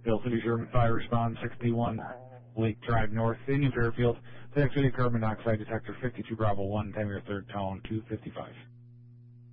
Hill City Sherman Fire Response 61 Lake Drive North, Indian Fairfield. The activity carbon monoxide detector 52 Bravo 1, time your third tone, 255.